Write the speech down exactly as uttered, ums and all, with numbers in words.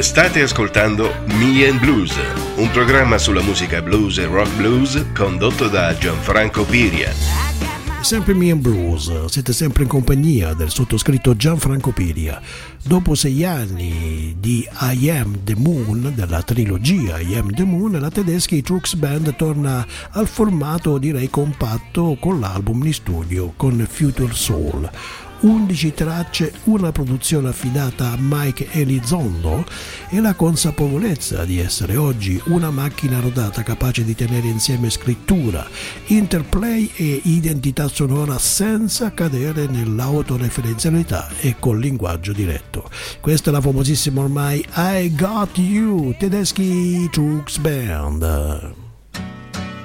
State ascoltando Me and Blues, un programma sulla musica blues e rock blues condotto da Gianfranco Piria. Sempre Me and Blues, siete sempre in compagnia del sottoscritto Gianfranco Piria. Dopo sei anni di I Am the Moon, della trilogia I Am the Moon, la Tedeschi Trucks Band torna al formato direi compatto con l'album in studio con Future Soul. undici tracce, una produzione affidata a Mike Elizondo e la consapevolezza di essere oggi una macchina rodata capace di tenere insieme scrittura, interplay e identità sonora senza cadere nell'autoreferenzialità e col linguaggio diretto. Questa è la famosissima ormai I Got You, Tedeschi Trucks Band.